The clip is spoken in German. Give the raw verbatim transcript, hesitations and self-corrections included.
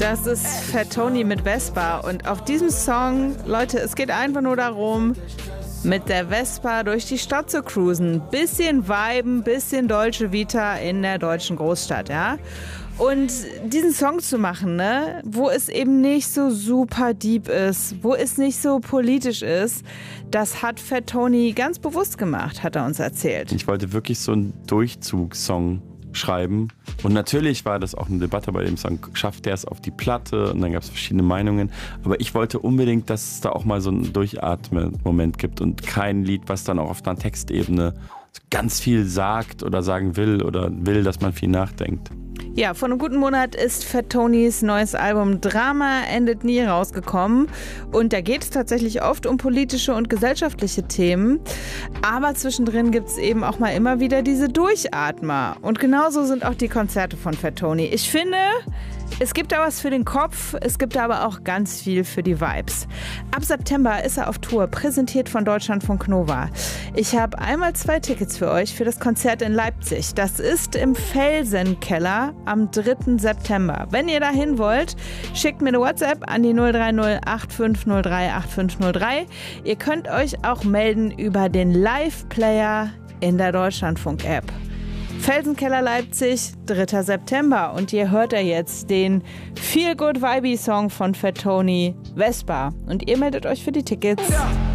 Das ist Fat Tony mit Vespa und auf diesem Song, Leute, es geht einfach nur darum, mit der Vespa durch die Stadt zu cruisen. Bisschen viben, bisschen Dolce Vita in der deutschen Großstadt, ja. Und diesen Song zu machen, ne, wo es eben nicht so super deep ist, wo es nicht so politisch ist, das hat Fat Tony ganz bewusst gemacht, hat er uns erzählt. Ich wollte wirklich so einen Durchzugssong schreiben. Und natürlich war das auch eine Debatte bei dem Song, schafft der es auf die Platte? Und dann gab es verschiedene Meinungen. Aber ich wollte unbedingt, dass es da auch mal so einen Durchatmen-Moment gibt und kein Lied, was dann auch auf einer Textebene ganz viel sagt oder sagen will oder will, dass man viel nachdenkt. Ja, vor einem guten Monat ist Fat Tonys neues Album Drama endet nie rausgekommen. Und da geht es tatsächlich oft um politische und gesellschaftliche Themen. Aber zwischendrin gibt es eben auch mal immer wieder diese Durchatmer. Und genauso sind auch die Konzerte von Fat Tony. Ich finde, es gibt da was für den Kopf, es gibt da aber auch ganz viel für die Vibes. Ab September ist er auf Tour, präsentiert von Deutschlandfunk Nova. Ich habe einmal zwei Tickets für euch für das Konzert in Leipzig. Das ist im Felsenkeller am dritten September. Wenn ihr dahin wollt, schickt mir eine WhatsApp an die null drei null acht fünf null drei acht fünf null drei. Ihr könnt euch auch melden über den Live-Player in der Deutschlandfunk-App. Felsenkeller Leipzig, dritter September. Und ihr hört ja jetzt den Feel Good Vibey Song von Fat Tony, Vespa. Und ihr meldet euch für die Tickets. Ja.